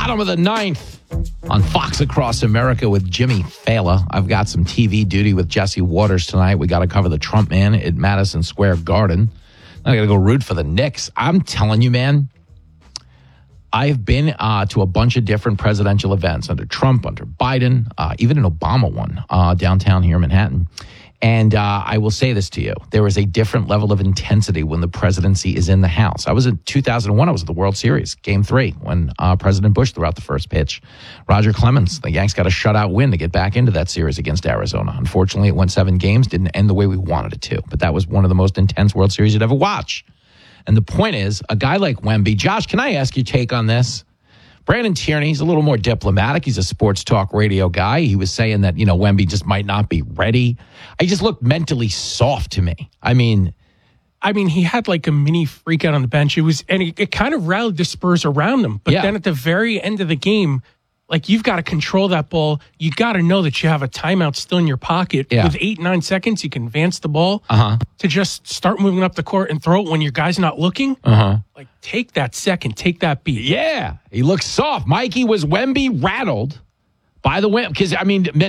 Bottom of the ninth on Fox Across America with Jimmy Fallon. I've got some TV duty with Jesse Waters tonight. We got to cover the Trump man at Madison Square Garden. I got to go root for the Knicks. I'm telling you, man, I've been to a bunch of different presidential events under Trump, under Biden, even an Obama one downtown here in Manhattan. And I will say this to you. There is a different level of intensity when the presidency is in the House. I was in 2001. I was at the World Series, Game 3, when President Bush threw out the first pitch. Roger Clemens, the Yanks got a shutout win to get back into that series against Arizona. Unfortunately, it went 7 games, didn't end the way we wanted it to. But that was one of the most intense World Series you'd ever watch. And the point is, a guy like Wemby, Josh, can I ask your take on this? Brandon Tierney's a little more diplomatic. He's a sports talk radio guy. He was saying that, Wemby just might not be ready. He just looked mentally soft to me. I mean, he had like a mini freak out on the bench. It kind of rallied the Spurs around him. But then at the very end of the game, like, you've got to control that ball. You got to know that you have a timeout still in your pocket. Yeah. With 8-9 seconds, you can advance the ball to just start moving up the court and throw it when your guy's not looking. Like, take that second, take that beat. Yeah, he looks soft. Mikey, was Wemby rattled by the win? Because,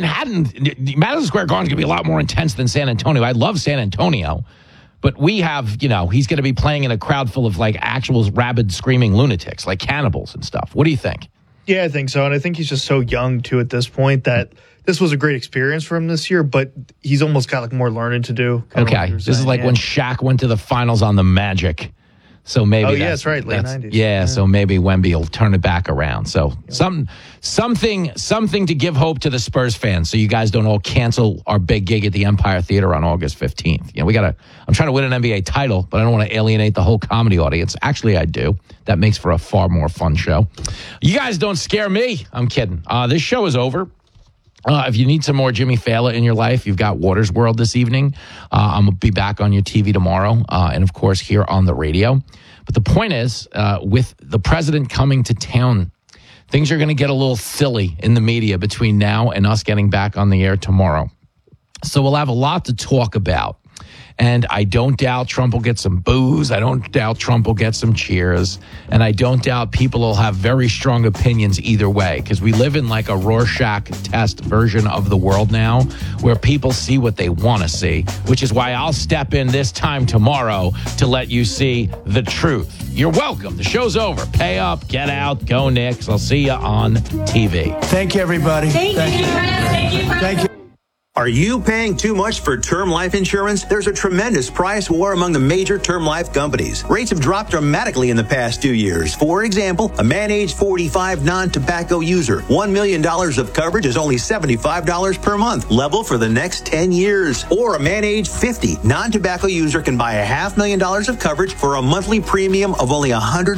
Madison Square Garden's going to be a lot more intense than San Antonio. I love San Antonio. But we have, he's going to be playing in a crowd full of, like, actual rabid, screaming lunatics, like cannibals and stuff. What do you think? Yeah, I think so. And I think he's just so young, too, at this point that this was a great experience for him this year, but he's almost got like more learning to do. Okay. This is like when Shaq went to the finals on the Magic. So maybe that's right, late 90s. Yeah, so maybe Wemby will turn it back around. So something to give hope to the Spurs fans, so you guys don't all cancel our big gig at the Empire Theater on August 15th. I'm trying to win an NBA title, but I don't want to alienate the whole comedy audience. Actually, I do. That makes for a far more fun show. You guys don't scare me. I'm kidding. This show is over. If you need some more Jimmy Fallon in your life, you've got Waters World this evening. I'm going to be back on your TV tomorrow, and, of course, here on the radio. But the point is, with the president coming to town, things are going to get a little silly in the media between now and us getting back on the air tomorrow. So we'll have a lot to talk about. And I don't doubt Trump will get some boos. I don't doubt Trump will get some cheers. And I don't doubt people will have very strong opinions either way, because we live in like a Rorschach test version of the world now, where people see what they want to see, which is why I'll step in this time tomorrow to let you see the truth. You're welcome. The show's over. Pay up, get out, go Knicks. I'll see you on TV. Thank you, everybody. Thank you. Thank you. Are you paying too much for term life insurance? There's a tremendous price war among the major term life companies. Rates have dropped dramatically in the past 2 years. For example, a man age 45 non-tobacco user, $1 million of coverage is only $75 per month, level for the next 10 years. Or a man age 50 non-tobacco user can buy $500,000 of coverage for a monthly premium of only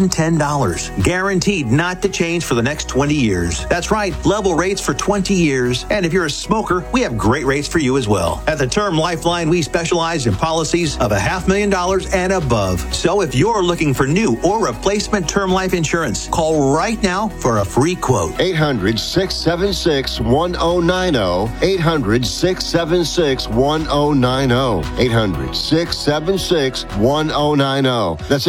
$110, guaranteed not to change for the next 20 years. That's right, level rates for 20 years. And if you're a smoker, we have great rates for you as well. At the Term Lifeline, we specialize in policies of $500,000 and above. So if you're looking for new or replacement term life insurance, call right now for a free quote. 800-676-1090. 800-676-1090. 800-676-1090. That's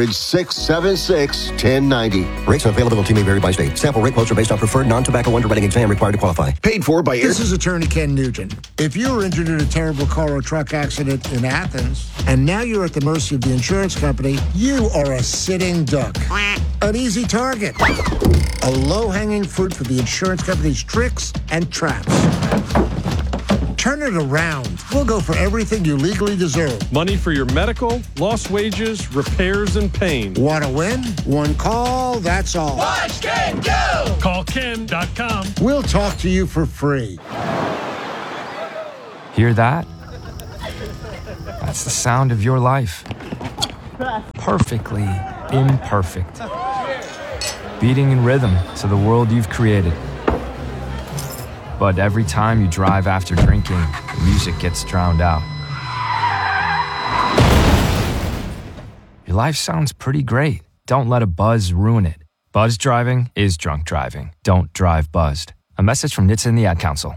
800-676-1090. Rates and availability may vary by state. Sample rate quotes are based on preferred non-tobacco underwriting exam required to qualify. Paid for by This is Attorney Ken Nugent. If you were injured in a terrible car or truck accident in Athens, and now you're at the mercy of the insurance company, you are a sitting duck. An easy target. A low-hanging fruit for the insurance company's tricks and traps. Turn it around. We'll go for everything you legally deserve. Money for your medical, lost wages, repairs, and pain. Want to win? One call, that's all. Watch Ken go! Call Ken.com. We'll talk to you for free. Hear that? That's the sound of your life. Perfectly imperfect. Beating in rhythm to the world you've created. But every time you drive after drinking, the music gets drowned out. Your life sounds pretty great. Don't let a buzz ruin it. Buzz driving is drunk driving. Don't drive buzzed. A message from NHTSA and the Ad Council.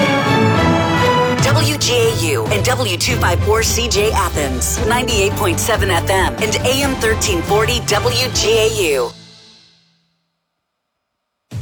WGAU and W254CJ Athens, 98.7 FM and AM 1340 WGAU.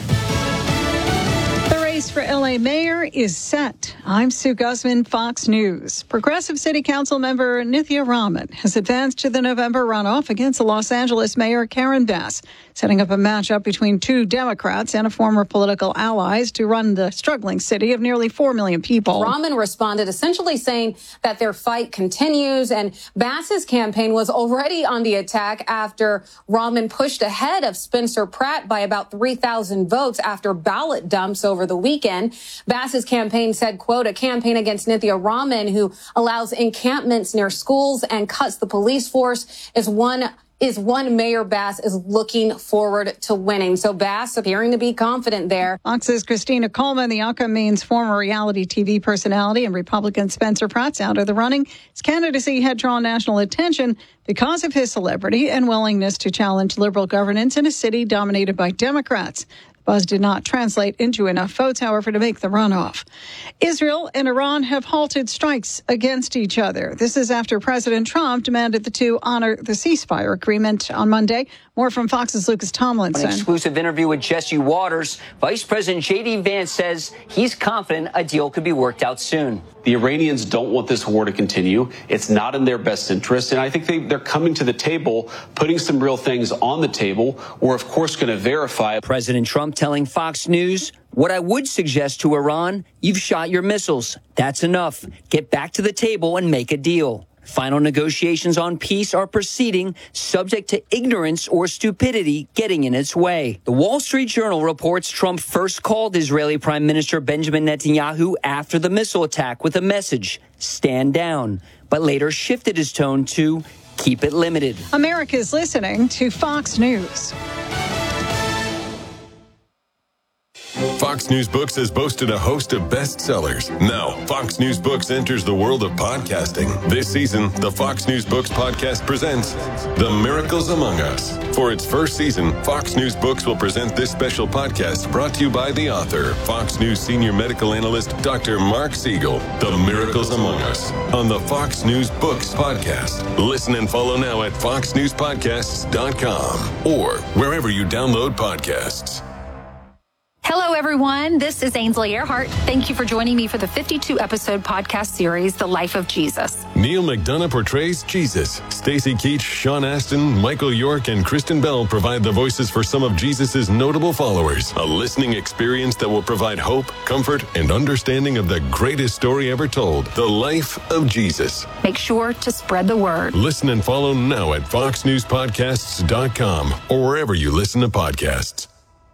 LA mayor is set. I'm Sue Guzman, Fox News. Progressive City Council member Nithya Raman has advanced to the November runoff against the Los Angeles mayor Karen Bass, setting up a matchup between two Democrats and a former political allies to run the struggling city of nearly 4 million people. Raman responded essentially saying that their fight continues, and Bass's campaign was already on the attack after Raman pushed ahead of Spencer Pratt by about 3,000 votes after ballot dumps over the weekend. Bass's campaign said, quote, a campaign against Nithya Raman, who allows encampments near schools and cuts the police force, is one Mayor Bass is looking forward to winning. So Bass appearing to be confident there. Fox's Christina Coleman, the outcome means former reality TV personality and Republican Spencer Pratt's out of the running. His candidacy had drawn national attention because of his celebrity and willingness to challenge liberal governance in a city dominated by Democrats. Buzz did not translate into enough votes, however, to make the runoff. Israel and Iran have halted strikes against each other. This is after President Trump demanded the two honor the ceasefire agreement on Monday. More from Fox's Lucas Tomlinson. An exclusive interview with Jesse Waters. Vice President J.D. Vance says he's confident a deal could be worked out soon. The Iranians don't want this war to continue. It's not in their best interest. And I think they're coming to the table, putting some real things on the table. We're, of course, going to verify. President Trump telling Fox News, what I would suggest to Iran, you've shot your missiles. That's enough. Get back to the table and make a deal. Final negotiations on peace are proceeding, subject to ignorance or stupidity getting in its way. The Wall Street Journal reports Trump first called Israeli Prime Minister Benjamin Netanyahu after the missile attack with a message, stand down, but later shifted his tone to keep it limited. America's listening to Fox News. Fox News Books has boasted a host of bestsellers. Now, Fox News Books enters the world of podcasting. This season, the Fox News Books podcast presents The Miracles Among Us. For its first season, Fox News Books will present this special podcast brought to you by the author, Fox News senior medical analyst, Dr. Mark Siegel. The Miracles Among Us on the Fox News Books podcast. Listen and follow now at foxnewspodcasts.com or wherever you download podcasts. Hello, everyone. This is Ainsley Earhart. Thank you for joining me for the 52-episode podcast series, The Life of Jesus. Neil McDonough portrays Jesus. Stacey Keach, Sean Astin, Michael York, and Kristen Bell provide the voices for some of Jesus' notable followers. A listening experience that will provide hope, comfort, and understanding of the greatest story ever told, the life of Jesus. Make sure to spread the word. Listen and follow now at foxnewspodcasts.com or wherever you listen to podcasts.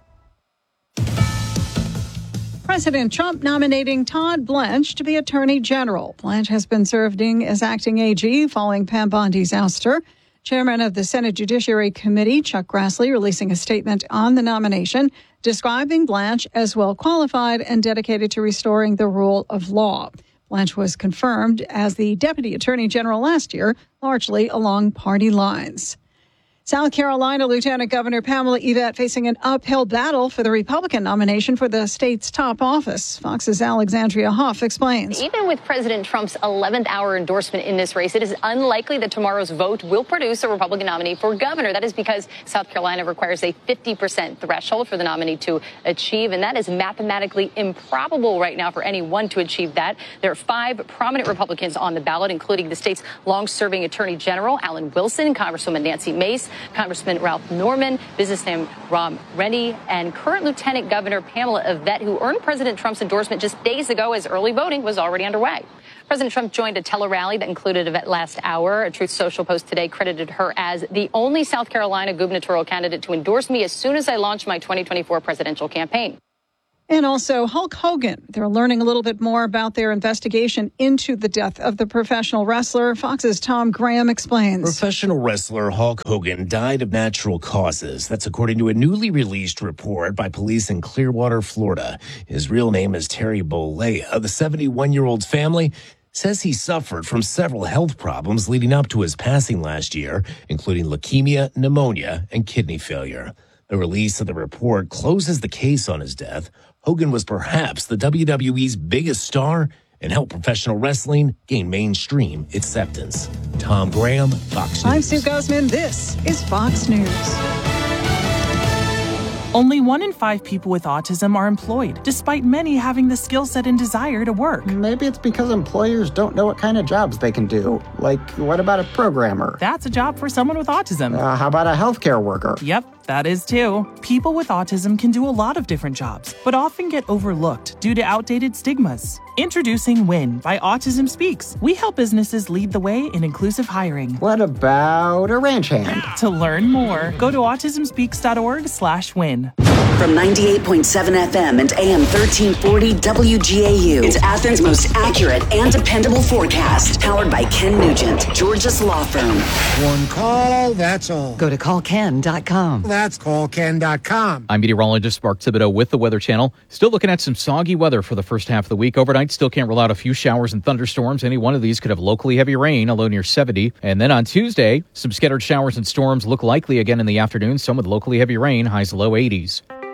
President Trump nominating Todd Blanche to be Attorney General. Blanche has been serving as acting AG following Pam Bondi's ouster. Chairman of the Senate Judiciary Committee, Chuck Grassley, releasing a statement on the nomination, describing Blanche as well qualified and dedicated to restoring the rule of law. Blanche was confirmed as the Deputy Attorney General last year, largely along party lines. South Carolina Lieutenant Governor Pamela Yvette facing an uphill battle for the Republican nomination for the state's top office. Fox's Alexandria Hoff explains. Even with President Trump's 11th hour endorsement in this race, it is unlikely that tomorrow's vote will produce a Republican nominee for governor. That is because South Carolina requires a 50% threshold for the nominee to achieve, and that is mathematically improbable right now for anyone to achieve that. There are 5 prominent Republicans on the ballot, including the state's long-serving Attorney General, Alan Wilson, Congresswoman Nancy Mace, Congressman Ralph Norman, businessman Ron Rennie, and current Lieutenant Governor Pamela Yvette, who earned President Trump's endorsement just days ago as early voting was already underway. President Trump joined a tele-rally that included Yvette last hour. A Truth Social post today credited her as the only South Carolina gubernatorial candidate to endorse me as soon as I launch my 2024 presidential campaign. And also Hulk Hogan. They're learning a little bit more about their investigation into the death of the professional wrestler. Fox's Tom Graham explains. Professional wrestler Hulk Hogan died of natural causes. That's according to a newly released report by police in Clearwater, Florida. His real name is Terry Bollea. The 71-year-old's family says he suffered from several health problems leading up to his passing last year, including leukemia, pneumonia, and kidney failure. The release of the report closes the case on his death. Hogan was perhaps the WWE's biggest star and helped professional wrestling gain mainstream acceptance. Tom Graham, Fox News. I'm Sue Guzman. This is Fox News. Only 1 in 5 people with autism are employed, despite many having the skill set and desire to work. Maybe it's because employers don't know what kind of jobs they can do. Like, what about a programmer? That's a job for someone with autism. How about a healthcare worker? Yep, that is too. People with autism can do a lot of different jobs, but often get overlooked due to outdated stigmas. Introducing WIN by Autism Speaks. We help businesses lead the way in inclusive hiring. What about a ranch hand? To learn more, go to autismspeaks.org/win. From 98.7 FM and AM 1340 WGAU, it's Athens' most accurate and dependable forecast. Powered by Ken Nugent, Georgia's law firm. One call, that's all. Go to callken.com. That's callken.com. I'm meteorologist Mark Thibodeau with the Weather Channel. Still looking at some soggy weather for the first half of the week. Overnight, still can't rule out a few showers and thunderstorms. Any one of these could have locally heavy rain, a low near 70. And then on Tuesday, some scattered showers and storms look likely again in the afternoon, some with locally heavy rain, highs low 80s.